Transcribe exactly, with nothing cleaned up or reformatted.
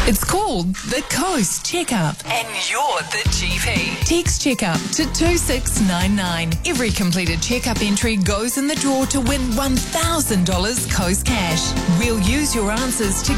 It's called the Coast Checkup, and you're the G P. Text Checkup to two six nine nine. Every completed checkup entry goes in the draw to win one thousand dollars Coast cash. We'll use your answers to